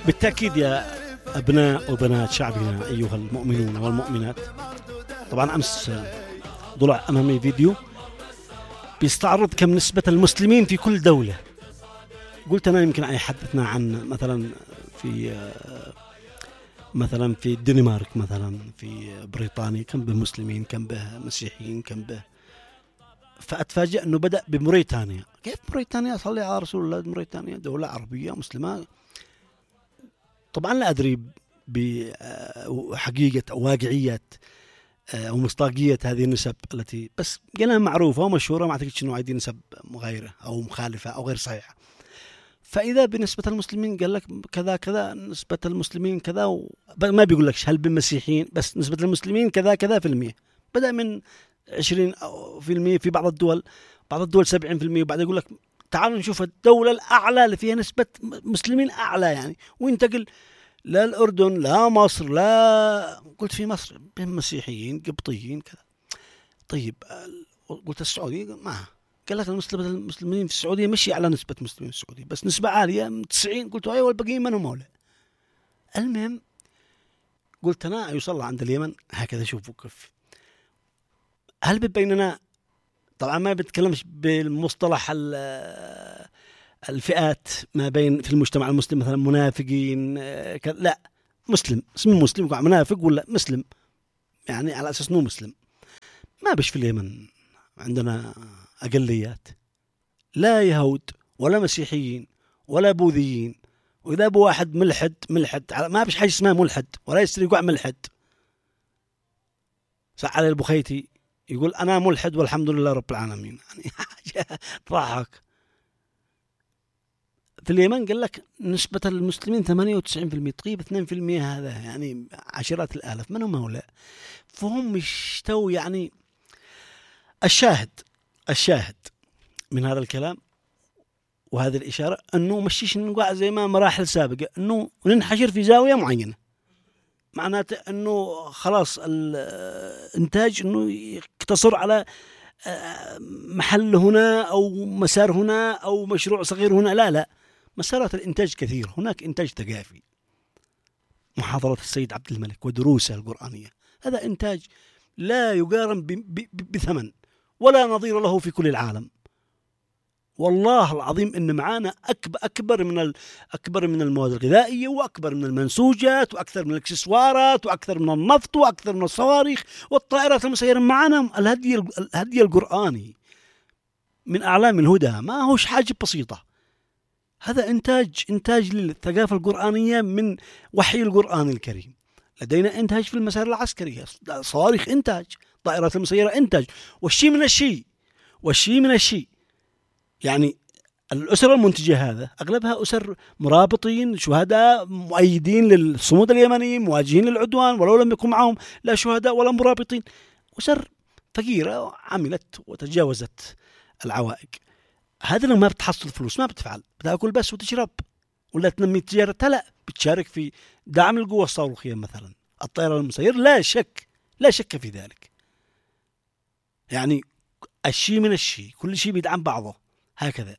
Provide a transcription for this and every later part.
بالتأكيد يا أبناء وبنات شعبنا أيها المؤمنون والمؤمنات. طبعا أمس طلع أمامي فيديو بيستعرض كم نسبة المسلمين في كل دولة. قلت أنا يمكن يحدثنا عن مثلا في الدنمارك، مثلا في بريطانيا كم به مسلمين، كم به مسيحيين، كم به. فأتفاجأ أنه بدأ بموريتانيا. كيف موريتانيا؟ صلي على رسول الله، موريتانيا دولة عربية مسلمة. طبعا لا أدري بحقيقة أو واقعية أو مصداقية هذه النسب التي بس قلنا معروفة ومشهورة، ما أعتقد أنه عندي نسب مغايرة أو مخالفة أو غير صحيحة. فإذا بنسبة المسلمين قال لك كذا كذا، نسبة المسلمين كذا ما بيقول لك هل بالمسيحيين، بس نسبة المسلمين كذا كذا في المية. بدأ من 20% في بعض الدول 70%، وبعد يقول لك تعالوا نشوف الدولة الأعلى اللي فيها نسبة مسلمين أعلى يعني، وينتقل لا الأردن لا مصر، لا قلت في مصر مسيحيين قبطيين كذا. طيب قلت السعودية ما قال لك المسلمين في السعودية مشي على نسبة مسلمين في السعودية بس نسبة عالية 90. قلت أيوة والباقيين من هم هؤلاء. المهم قلت أنا يوصل عند اليمن هكذا. شوفوا كيف هل بيننا. طبعا ما بتكلمش بالمصطلح الفئات ما بين في المجتمع المسلم، مثلا منافقين لا، مسلم اسمه مسلم، منافق ولا مسلم يعني على أساس أنه مسلم. ما بش في اليمن عندنا أقليات، لا يهود ولا مسيحيين ولا بوذيين. وإذا أبو واحد ملحد ما بش حاجة اسمها ملحد ولا يستري يقع ملحد. سعد البخيتي يقول أنا ملحد والحمد لله رب العالمين، يعني ضحك. في اليمن قال لك نسبة المسلمين 98%، طيب 2% هذا يعني عشرات الآلاف، من هم هؤلاء؟ فهم يشتوا يعني. الشاهد من هذا الكلام وهذه الإشارة أنه مشيش نقع زي ما مراحل سابقة أنه ننحشر في زاوية معينة، معناته أنه خلاص الإنتاج أنه يقتصر على محل هنا أو مسار هنا أو مشروع صغير هنا. لا، مسارات الإنتاج كثير. هناك إنتاج ثقافي، محاضرة السيد عبد الملك ودروسه القرآنية، هذا إنتاج لا يقارن بثمن ولا نظير له في كل العالم. والله العظيم إن معانا أكبر من المواد الغذائية، وأكبر من المنسوجات، وأكثر من الإكسسوارات، وأكثر من النفط، وأكثر من الصواريخ والطائرات المسيرة. معانا الهدي القرآني من أعلام الهدى، ما هوش حاجة بسيطة. هذا إنتاج للثقافة القرآنية من وحي القرآن الكريم. لدينا إنتاج في المسار العسكرية، صواريخ إنتاج، طائرات المسيرة إنتاج، والشيء من الشيء يعني الأسر المنتجة هذا أغلبها أسر مرابطين شهداء مؤيدين للصمود اليمني، مواجهين للعدوان ولو لم يكن معهم لا شهداء ولا مرابطين. أسر فقيرة عملت وتجاوزت العوائق. هذا لما بتحصل فلوس ما بتفعل، بتاكل بس وتشرب ولا تنمي تجارتها. لا، بتشارك في دعم القوة الصاروخية مثلا، الطائرة المسيرة، لا شك في ذلك. يعني الشيء من الشيء، كل شيء بيدعم بعضه هكذا.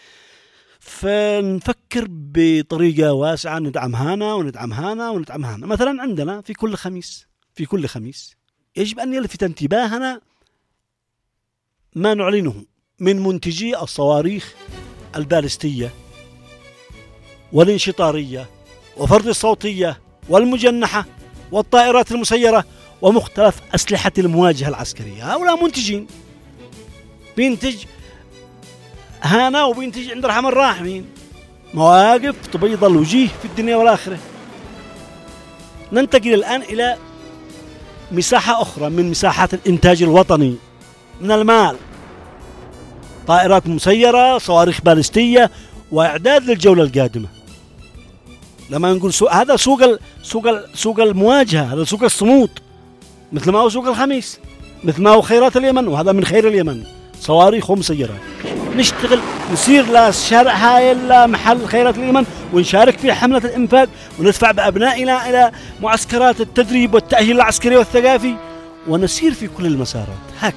فنفكر بطريقة واسعة، ندعم هنا وندعم هنا وندعم هنا. مثلا عندنا في كل خميس يجب أن يلفت انتباهنا ما نعلنه من منتجي الصواريخ البالستية والانشطارية وفرد الصوتية والمجنحة والطائرات المسيرة ومختلف أسلحة المواجهة العسكرية. هؤلاء منتجين، بينتج هانا وبينتج عند رحم الراحمين، مواقف تبيض الوجيه في الدنيا والآخرة. ننتقل الآن إلى مساحة أخرى من مساحات الإنتاج الوطني من المال، طائرات مسيرة، صواريخ بالستية، وإعداد للجولة القادمة. لما نقول هذا سوق المواجهة، هذا سوق الصمود، مثل ما هو سوق الخميس، مثل ما هو خيرات اليمن، وهذا من خير اليمن، صواريخ ومسيرات. نشتغل نسير لشارع هاي إلى محل خيرات اليمن ونشارك في حملة الإنفاق، وندفع بأبنائنا إلى معسكرات التدريب والتأهيل العسكري والثقافي، ونسير في كل المسارات.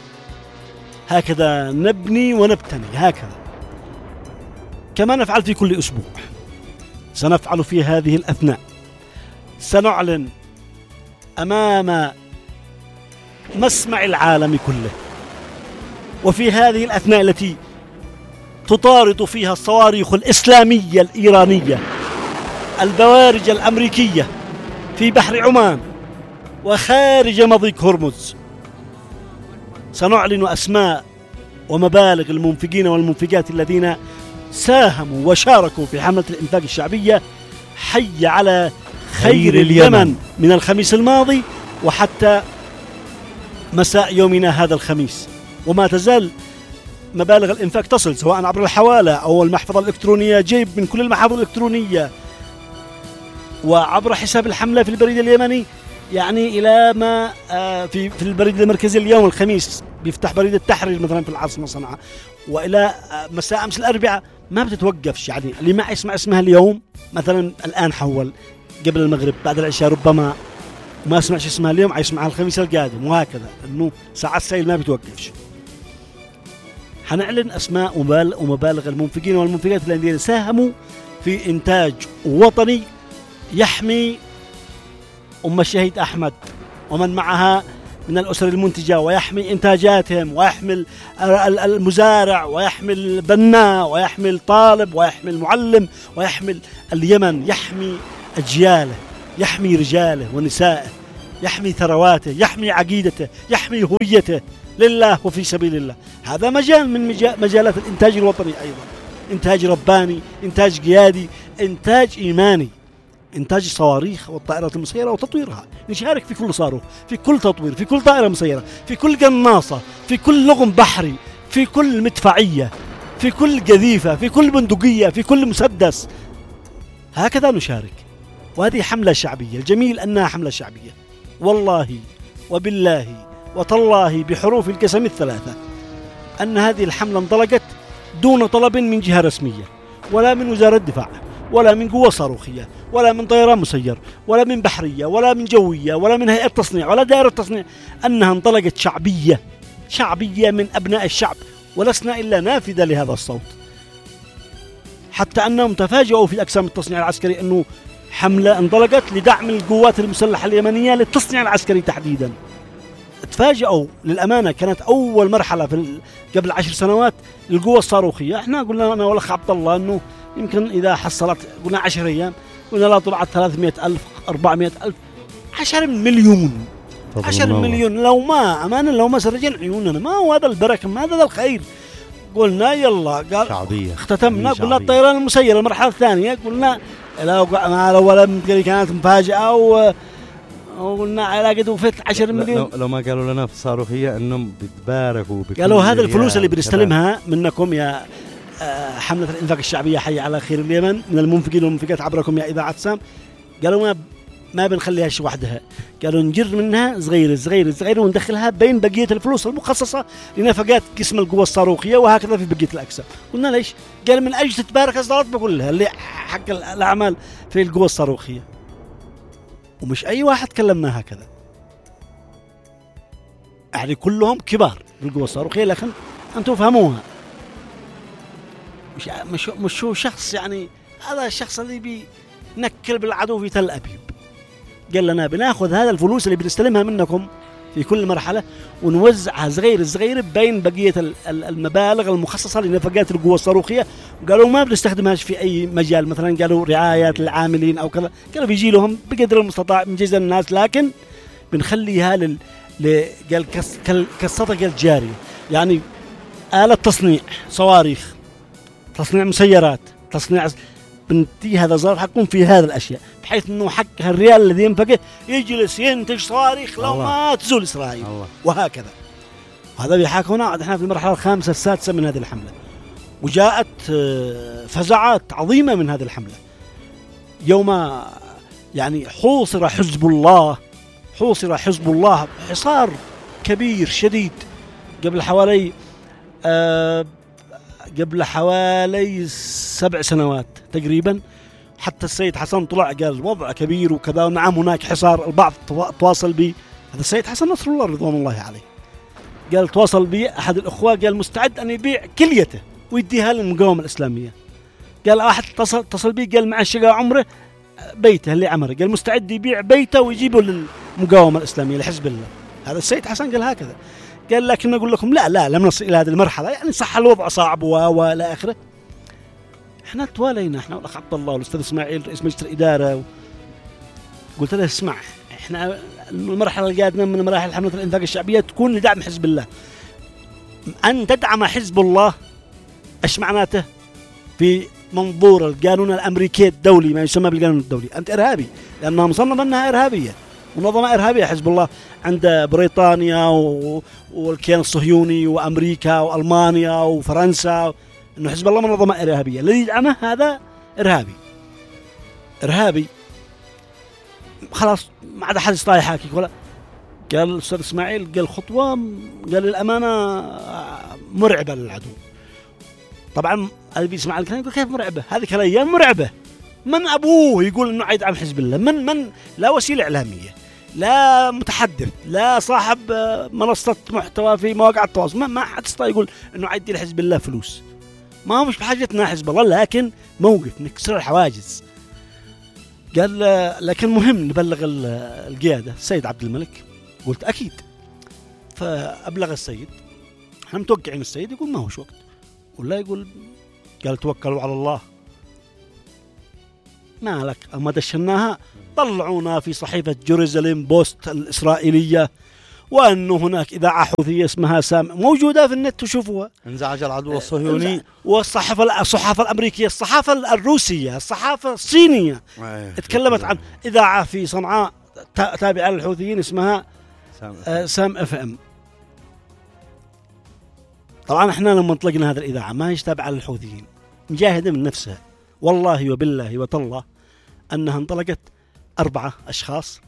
هكذا نبني ونبتني، هكذا كما نفعل في كل أسبوع. سنفعل في هذه الأثناء، سنعلن أمام مسمع العالم كله، وفي هذه الأثناء التي تطارد فيها الصواريخ الإسلامية الإيرانية البوارج الأمريكية في بحر عمان وخارج مضيق هرمز، سنعلن أسماء ومبالغ المنفقين والمنفقات الذين ساهموا وشاركوا في حملة الإنفاق الشعبية حي على خير اليمن من الخميس الماضي وحتى مساء يومنا هذا الخميس. وما تزال مبالغ الإنفاق تصل سواء عبر الحوالة أو المحفظة الإلكترونية جيب من كل المحافظ الإلكترونية وعبر حساب الحملة في البريد اليمني، يعني إلى ما في البريد المركزي اليوم الخميس بيفتح بريد التحرير مثلا في العاصمة صنعاء، وإلى مساء أمس الأربعاء ما بتتوقفش. يعني اللي ما يسمع اسمها اليوم مثلا الآن حول قبل المغرب بعد العشاء ربما ما سمعش اسمها اليوم حيسمعها الخميس القادم، وهكذا إنه ساعات السيل ما بتوقفش. حنعلن أسماء ومبالغ المنفقين والمنفقات الذين ساهموا في إنتاج وطني يحمي أم الشهيد أحمد ومن معها من الأسر المنتجة، ويحمي إنتاجاتهم، ويحمي المزارع، ويحمي البناء، ويحمي الطالب، ويحمي المعلم، ويحمي اليمن، يحمي أجياله، يحمي رجاله ونسائه، يحمي ثرواته، يحمي عقيدته، يحمي هويته لله وفي سبيل الله. هذا مجال من مجالات الإنتاج الوطني أيضا، إنتاج رباني، إنتاج قيادي، إنتاج إيماني، إنتاج الصواريخ والطائرات المسيرة وتطويرها. نشارك في كل صاروخ، في كل تطوير، في كل طائرة مسيرة، في كل قناصة، في كل لغم بحري، في كل مدفعية، في كل قذيفة، في كل بندقية، في كل مسدس. هكذا نشارك، وهذه حملة شعبية. الجميل أنها حملة شعبية، والله وبالله وتالله بحروف القسم الثلاثة أن هذه الحملة انطلقت دون طلب من جهة رسمية، ولا من وزارة الدفاع، ولا من قوة صاروخية، ولا من طيران مسير، ولا من بحرية، ولا من جوية، ولا من هيئة تصنيع، ولا دائرة تصنيع. أنها انطلقت شعبية من أبناء الشعب، ولسنا إلا نافذة لهذا الصوت. حتى أنهم تفاجؤوا في أقسام التصنيع العسكري أنه حملة انطلقت لدعم القوات المسلحة اليمنية للتصنيع العسكري تحديدا. تفاجئوا للأمانة. كانت أول مرحلة قبل 10 سنوات للقوة الصاروخية. احنا قلنا أنا والأخ عبد الله أنه يمكن إذا حصلت، قلنا 10 أيام، قلنا لا طلعت 300,000 400,000 10 مليون 10 مليون لو ما سرجين عيوننا. ما هو هذا البركة، ما هذا الخير. قلنا يلا، قال شعبية. اختتمنا، قلنا الطيران المسير المرحلة الثانية، قلنا الأولى كانت مفاجأة وقلنا علاقة وفت 10 مليون. لو ما قالوا لنا في الصاروخية أنهم بيتباركوا، قالوا هذا الفلوس اللي بنستلمها منكم يا حملة الإنفاق الشعبية حي على خير اليمن من المنفقين والمنفقات عبركم يا إذاعة سام، قالوا ما بنخليهاش وحدها، قالوا نجر منها صغير وندخلها بين بقية الفلوس المخصصة لنفقات قسم القوة الصاروخية وهكذا في بقية الأقسام. قلنا ليش؟ قال من أجل تتبارك الصلاة بقولها اللي حق الأعمال في القوة الصاروخية. ومش أي واحد كلمنا هكذا، يعني كلهم كبار بالقوة الصاروخية، لكن أنتم فهموها. مش هو شخص، يعني هذا الشخص اللي بينكل بالعدو في تل أبيب. قال لنا بناخذ هذا الفلوس اللي بنستلمها منكم في كل مرحلة ونوزعها صغير بين بقية المبالغ المخصصة لنفقات القوة الصاروخية. قالوا ما بنستخدمهاش في أي مجال، مثلا قالوا رعايات العاملين أو كذا، قالوا بيجي لهم بقدر المستطاع من جزء الناس، لكن بنخليها قال كالصدقة الجارية، يعني آلة تصنيع صواريخ، تصنيع مسيرات، تصنيع بنتي هذا ظرف حكم في هذا الأشياء، بحيث أنه حق الريال الذي ينفقه يجلس ينتج صواريخ لو ما تزول إسرائيل وهكذا. وهذا بيحاكونا احنا في المرحلة الخامسة السادسة من هذه الحملة. وجاءت فزعات عظيمة من هذه الحملة يوم يعني حوصر حزب الله حصار كبير شديد قبل حوالي 7 سنوات تقريبا. حتى السيد حسن طلع قال الوضع كبير وكذا، ونعم هناك حصار. البعض تواصل بي، هذا السيد حسن نصر الله رضوان الله عليه، قال تواصل بي أحد الأخوة، قال مستعد أن يبيع كليته ويديها للمقاومة الإسلامية. قال واحد اتصل بي قال مع الشقا عمره بيته اللي عمره، قال مستعد يبيع بيته ويجيبه للمقاومة الإسلامية لحزب الله. هذا السيد حسن قال هكذا، قال لكن أقول لكم لا لم نصل إلى هذه المرحلة، يعني صح الوضع صعب وإلى آخره. احنا توالينا احنا والأخ عبد الله والأستاذ إسماعيل رئيس مجلس الإدارة، قلت له اسمع احنا المرحلة اللي قادنا من مراحل حملة الإنفاق الشعبية تكون لدعم حزب الله. أن تدعم حزب الله ايش معناته في منظور القانون الأمريكي الدولي، ما يسمى بالقانون الدولي، أنت إرهابي، لأنها مصنفة أنها إرهابية، منظمة إرهابية حزب الله عند بريطانيا والكيان الصهيوني وأمريكا وألمانيا وفرنسا، إنه حزب الله منظمة إرهابية، الذي يدعمه هذا إرهابي. خلاص ما عاد أحد يستطيع يحاكيك ولا. قال الأستاذ إسماعيل قال خطوة، قال الأمانة مرعبة للعدو. طبعا اللي بيسمع الكلام يقول كيف مرعبة؟ هذه الأيام مرعبة. من أبوه يقول إنه عيد عن حزب الله؟ من لا وسيلة إعلامية، لا متحدث، لا صاحب منصة محتوى في مواقع التواصل، ما حد يستطيع يقول إنه عيد لحزب الله فلوس. ما هو مش بحاجتنا حزب الله، لكن موقف نكسر الحواجز. قال لكن مهم نبلغ القيادة السيد عبد الملك. قلت أكيد. فأبلغ السيد، احنا متوقعين السيد يقول ما هوش وقت ولا يقول. قال توكلوا على الله. ما لك أما دشناها طلعونا في صحيفة جيروزاليم بوست الإسرائيلية، وأنه هناك إذاعة حوثية اسمها سام موجودة في النت تشوفوها. انزعج العدو الصهيوني، والصحافة الأمريكية، الصحافة الروسية، الصحافة الصينية تكلمت عن إذاعة في صنعاء تابعة للحوثيين اسمها سام اف ام. طبعا احنا لما انطلقنا هذه الإذاعة ما هي تابعة للحوثيين، مجاهدة من نفسها، والله وبالله وتالله أنها انطلقت 4 أشخاص،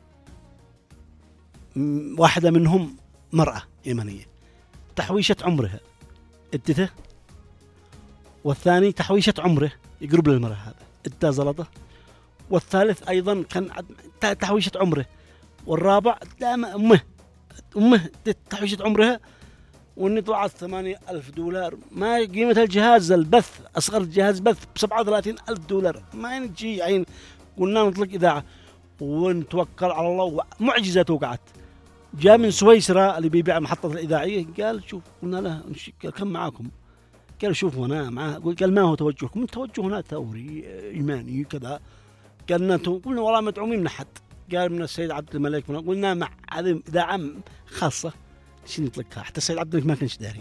واحدة منهم مرأة يمنية تحويشة عمرها ادته، والثاني تحويشة عمره يقرب للمرأة هذا ادى زلطة، والثالث أيضا كان تحويشة عمره، والرابع أمه تحويشة عمرها، وإني طلعت $8,000 ما قيمة الجهاز البث، أصغر جهاز بث $37,000 ما نجي عين. قلنا نطلق إذاعة ونتوكل على الله، معجزة وقعت. جاء من سويسرا اللي بيبيع محطة الإذاعية، قال شوف، قلنا له كم معاكم؟ قال شوف أنا معاه. قال ما هو توجهكم؟ توجهنا ثوري إيماني كذا. قالنا قلنا والله مدعومين من أحد. قال من السيد عبد الملك. قلنا مع هذه إذاعة خاصة شو نطلقها، حتى السيد عبد الملك ما كانش داري.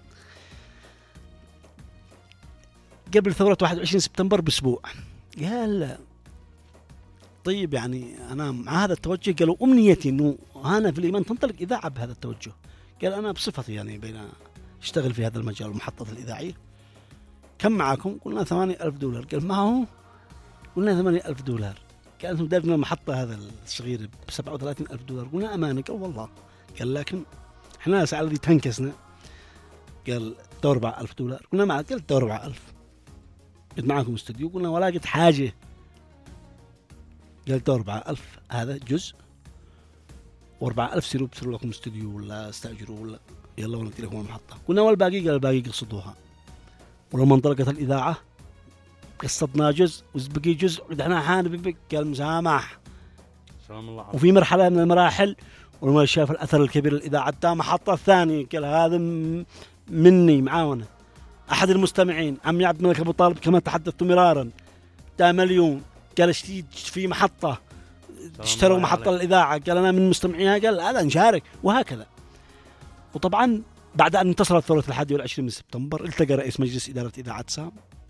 قبل ثورة 21 سبتمبر بأسبوع قال طيب يعني أنا مع هذا التوجه. قالوا أمنيتي إنه أنا في الإيمان تنطلق إذاعة بهذا التوجه. قال أنا بصفتي يعني بين اشتغل في هذا المجال المحطة الإذاعية. كم معاكم؟ قلنا $8,000. قال ما هو؟ قلنا $8,000. قال أنتم دافعين المحطة هذا الصغير $37,000. قلنا أمانة. قال والله. قال لكن إحنا الساعة الذي تنكسنا. قال دور $4,000. قلنا معك. قال دور 4,000. قلت معاكم استوديو. قلنا ولا قلت حاجة. قال دور 4,000 هذا جزء، و4,000 سيروا لكم استوديو ولا استأجروا ولا يلا ونقتل لكم المحطة. قلنا والباقي؟ قال الباقي قصدوها. ولما انطلقت الإذاعة قصدنا جزء وبقي جزء ودحنا حان. قال مسامح. سلام الله. وفي مرحلة من المراحل ولما شاف الأثر الكبير للإذاعة تا محطة ثانية، قال هذا مني معاونة أحد المستمعين عمي عبد الملك أبو طالب كما تحدثت مرارا تا $1,000,000. قال اشتري في محطة، اشتروا محطة الإذاعة. قال أنا من مستمعيها. قال هذا نشارك، وهكذا. وطبعا بعد أن انتصرت ثورة 21 سبتمبر التقى رئيس مجلس إدارة إذاعة سام.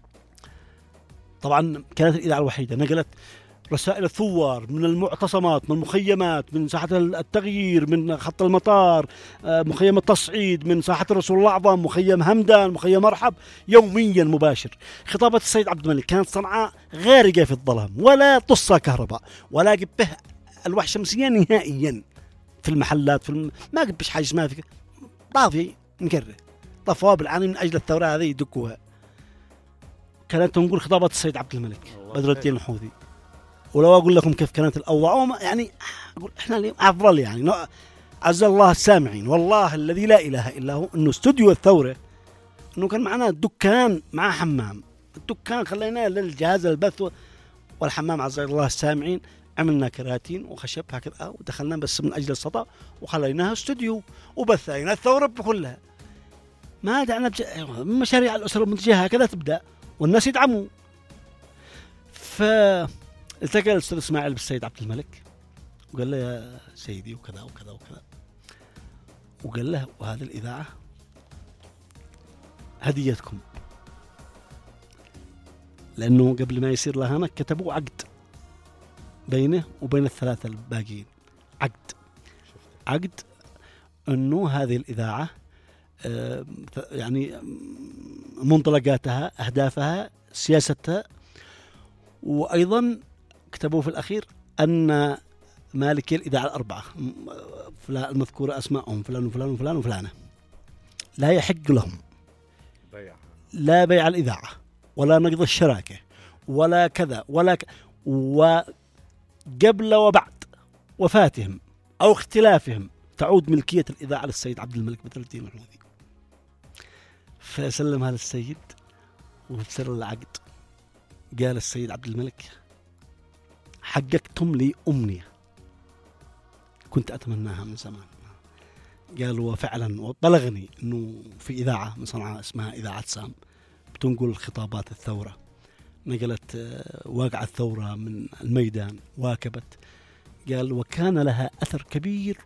طبعا كانت الإذاعة الوحيدة نقلت رسائل الثوار من المعتصمات، من المخيمات، من ساحة التغيير، من خط المطار، مخيم التصعيد، من ساحة الرسول الأعظم، مخيم همدان، مخيم مرحب، يوميا مباشر. خطابات السيد عبد الملك كانت صنعاء غارقة في الظلام، ولا طصة كهرباء، ولا قبه ألواح شمسية نهائيا في المحلات، ما قبش حاجة اسمها في طافي مكرر طفوا بالعاني من أجل الثورة هذه يدكوها. كانت نقول خطابات السيد عبد الملك بدر الدين الحوثي. ولو أقول لكم كيف كانت الأوضاع، يعني أقول إحنا اللي أفضل يعني عز الله السامعين، والله الذي لا إله إلا هو إنه استوديو الثورة إنه كان معنا دكان مع حمام الدكان خليناه للجهاز البث والحمام عز الله السامعين، عملنا كراتين وخشب هكذا ودخلنا بس من أجل الصدى، وخليناها استوديو وبثينا الثورة كلها. ما دعنا مشاريع الأسرة المنتجة هكذا تبدأ والناس يدعموا. فالتقى الأستاذ إسماعيل بالسيد عبد الملك وقال له يا سيدي وكذا وكذا وكذا، وقال له وهذه الإذاعة هديتكم، لأنه قبل ما يصير لها هنا كتبوا عقد بينه وبين الثلاثة الباقيين، عقد أنه هذه الإذاعة يعني منطلقاتها أهدافها سياستها، وأيضا كتبوا في الأخير أن مالكي الإذاعة الأربعة المذكورة أسماءهم فلان وفلان وفلان وفلانة لا يحق لهم لا بيع الإذاعة ولا نقض الشراكة ولا كذا ولا وقبل وبعد وفاتهم أو اختلافهم تعود ملكية الإذاعة للسيد عبد الملك بدر الدين محمودي. فسلمها للسيد وفسر العقد. قال السيد عبد الملك حققتم لي أمنية كنت أتمناها من زمان. قال وفعلا وبلغني أنه في إذاعة من صنعاء اسمها إذاعة سام بتنقل خطابات الثورة، نقلت واقع الثورة من الميدان واكبت. قال وكان لها أثر كبير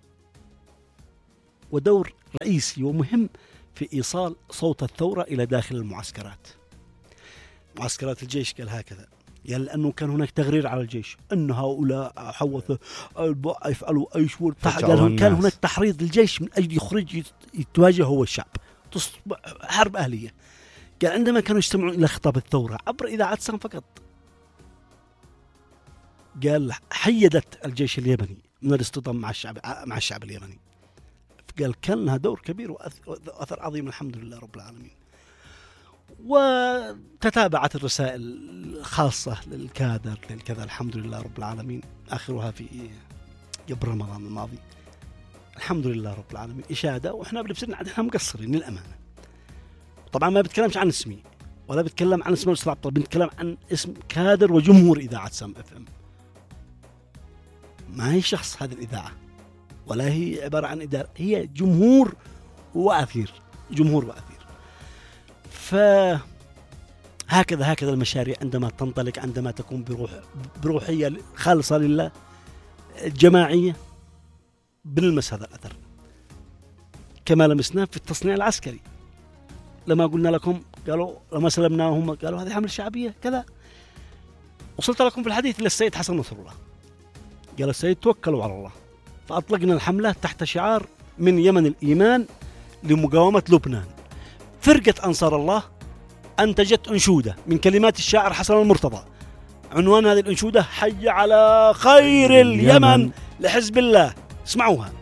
ودور رئيسي ومهم في إيصال صوت الثورة إلى داخل المعسكرات، معسكرات الجيش. قال هكذا، قال لأنه كان هناك تغرير على الجيش أن هؤلاء حوثوا يفعلوا أي شيء. كان هناك تحريض للجيش من أجل يخرج يتواجه هو الشعب، تصبح حرب أهلية. قال عندما كانوا يستمعون إلى خطاب الثورة عبر إذاعة سام فقط، قال حيدت الجيش اليمني من الاصطدام مع الشعب اليمني. قال كان لها دور كبير وأثر عظيم الحمد لله رب العالمين. وتتابعت الرسائل الخاصة للكادر للكذا الحمد لله رب العالمين، آخرها في قبل رمضان الماضي الحمد لله رب العالمين إشادة. وإحنا بنفسنا احنا مقصرين للأمانة. طبعا ما بتكلمش عن اسمي ولا بتكلم عن اسم الأستاذ عبد الله، بنتكلم عن اسم كادر وجمهور إذاعة سام اف ام. ما هي شخص هذه الإذاعة ولا هي عبارة عن إدارة، هي جمهور وأثير، جمهور وأثير. فهكذا المشاريع عندما تنطلق، عندما تكون بروحية خالصة لله جماعية، بنلمس هذا الأثر كما لمسناه في التصنيع العسكري. لما قلنا لكم قالوا لما سلمناهم قالوا هذه حملة شعبية كذا. وصلت لكم في الحديث للسيد حسن نصر الله، قال السيد توكلوا على الله، فأطلقنا الحملة تحت شعار من يمن الإيمان لمقاومة لبنان. فرقة أنصار الله أنتجت أنشودة من كلمات الشاعر حسن المرتضى، عنوان هذه الأنشودة حي على خير اليمن لحزب الله. اسمعوها.